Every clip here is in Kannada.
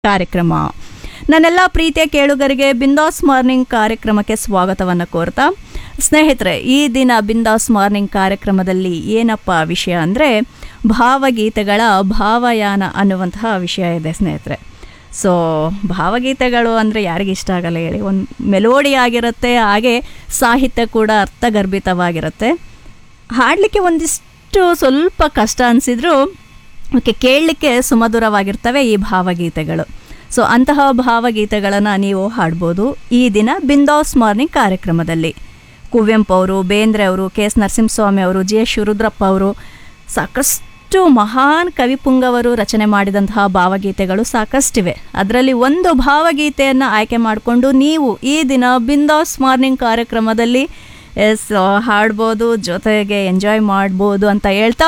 ಕಾರ್ಯಕ್ರಮ. ನನ್ನೆಲ್ಲ ಪ್ರೀತಿಯ ಕೇಳುಗರಿಗೆ ಬಿಂದಾಸ್ ಮಾರ್ನಿಂಗ್ ಕಾರ್ಯಕ್ರಮಕ್ಕೆ ಸ್ವಾಗತವನ್ನು ಕೋರ್ತಾ, ಸ್ನೇಹಿತರೆ, ಈ ದಿನ ಬಿಂದಾಸ್ ಮಾರ್ನಿಂಗ್ ಕಾರ್ಯಕ್ರಮದಲ್ಲಿ ಏನಪ್ಪ ವಿಷಯ ಅಂದರೆ ಭಾವಗೀತೆಗಳ ಭಾವಯಾನ ಅನ್ನುವಂತಹ ವಿಷಯ ಇದೆ ಸ್ನೇಹಿತರೆ. ಸೊ ಭಾವಗೀತೆಗಳು ಅಂದರೆ ಯಾರಿಗೆ ಇಷ್ಟ ಆಗಲ್ಲ ಹೇಳಿ? ಒಂದು ಮೆಲೋಡಿ ಆಗಿರುತ್ತೆ, ಹಾಗೆ ಸಾಹಿತ್ಯ ಕೂಡ ಅರ್ಥಗರ್ಭಿತವಾಗಿರುತ್ತೆ. ಹಾಡಲಿಕ್ಕೆ ಒಂದಿಷ್ಟು ಸ್ವಲ್ಪ ಕಷ್ಟ ಅನಿಸಿದ್ರು ಕೇಳಲಿಕ್ಕೆ ಸುಮಧುರವಾಗಿರ್ತವೆ ಈ ಭಾವಗೀತೆಗಳು. ಸೊ ಅಂತಹ ಭಾವಗೀತೆಗಳನ್ನು ನೀವು ಹಾಡ್ಬೋದು ಈ ದಿನ ಬಿಂದಾಸ್ ಮಾರ್ನಿಂಗ್ ಕಾರ್ಯಕ್ರಮದಲ್ಲಿ. ಕುವೆಂಪು ಅವರು, ಬೇಂದ್ರೆ ಅವರು, ಕೆ ಎಸ್ ನರಸಿಂಹಸ್ವಾಮಿ ಅವರು, ಜಿ ಎಸ್ ಶಿವರುದ್ರಪ್ಪ ಅವರು, ಸಾಕಷ್ಟು ಮಹಾನ್ ಕವಿಪುಂಗವರು ರಚನೆ ಮಾಡಿದಂತಹ ಭಾವಗೀತೆಗಳು ಸಾಕಷ್ಟಿವೆ. ಅದರಲ್ಲಿ ಒಂದು ಭಾವಗೀತೆಯನ್ನು ಆಯ್ಕೆ ಮಾಡಿಕೊಂಡು ನೀವು ಈ ದಿನ ಬಿಂದಾಸ್ ಮಾರ್ನಿಂಗ್ ಕಾರ್ಯಕ್ರಮದಲ್ಲಿ ಹಾಡ್ಬೋದು, ಜೊತೆಗೆ ಎಂಜಾಯ್ ಮಾಡ್ಬೋದು ಅಂತ ಹೇಳ್ತಾ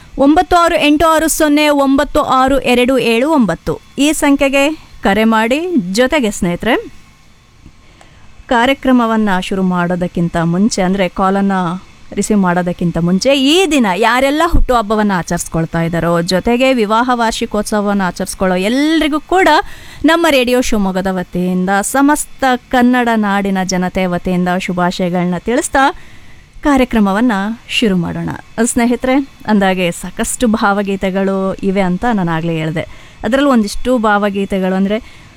9686096279 ಈ ಸಂಖ್ಯೆಗೆ ಕರೆ ಮಾಡಿ. ಜೊತೆಗೆ ಸ್ನೇಹಿತರೆ, ಕಾರ್ಯಕ್ರಮವನ್ನು ಶುರು ಮಾಡೋದಕ್ಕಿಂತ ಮುಂಚೆ ಅಂದರೆ ಕಾಲನ್ನು ರಿಸೀವ್ ಮಾಡೋದಕ್ಕಿಂತ ಮುಂಚೆ ಈ ದಿನ ಯಾರೆಲ್ಲ ಹುಟ್ಟುಹಬ್ಬವನ್ನು ಆಚರಿಸ್ಕೊಳ್ತಾ ಇದ್ದಾರೋ, ಜೊತೆಗೆ ವಿವಾಹ ವಾರ್ಷಿಕೋತ್ಸವವನ್ನು ಆಚರಿಸ್ಕೊಳ್ಳೋ ಎಲ್ರಿಗೂ ಕೂಡ ನಮ್ಮ ರೇಡಿಯೋ ಶಿವಮೊಗ್ಗದ ವತಿಯಿಂದ, ಸಮಸ್ತ ಕನ್ನಡ ನಾಡಿನ ಜನತೆ ವತಿಯಿಂದ ಶುಭಾಶಯಗಳನ್ನ ತಿಳಿಸ್ತಾ ಕಾರ್ಯಕ್ರಮವನ್ನು ಶುರು ಮಾಡೋಣ. ಸ್ನೇಹಿತರೆ, ಅಂದಾಗೆ ಸಾಕಷ್ಟು ಭಾವಗೀತೆಗಳು ಇವೆ ಅಂತ ನಾನು ಆಗಲೇ ಹೇಳಿದೆ. ಅದರಲ್ಲೂ ಒಂದಿಷ್ಟು ಭಾವಗೀತೆಗಳು ಅಂದರೆ